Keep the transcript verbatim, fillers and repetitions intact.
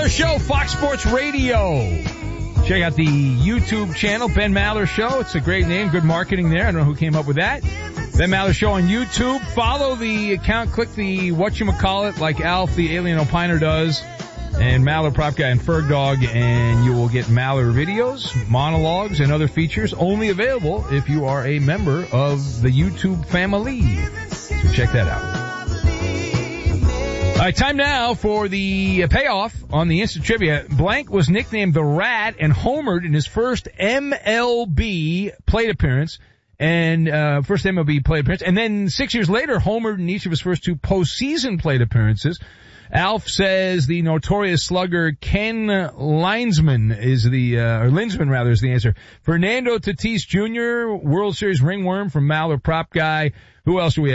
Maller Show, Fox Sports Radio. Check out the YouTube channel, Ben Maller Show. It's a great name, good marketing there. I don't know who came up with that. Ben Maller Show on YouTube. Follow the account, click the whatchamacallit like Alf, the Alien Opiner does, and Maller Prop Guy and Ferg Dog, and you will get Maller videos, monologues, and other features only available if you are a member of the YouTube family. So check that out. All right, time now for the payoff on the Instant Trivia. Blank was nicknamed the Rat and homered in his first M L B plate appearance, and uh first M L B plate appearance, and then six years later homered in each of his first two postseason plate appearances. Alf says the notorious slugger Ken Linesman is the, uh, or Linsman rather is the answer. Fernando Tatis Junior, World Series ringworm from Maller Prop Guy. Who else do we have?